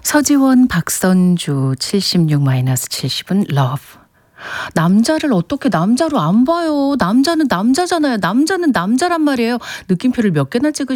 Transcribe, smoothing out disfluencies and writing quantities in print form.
서지원, 박선주 76-70은 러브. 남자를 어떻게 남자로 안 봐요. 남자는 남자잖아요. 남자는 남자란 말이에요. 느낌표를 몇 개나 찍으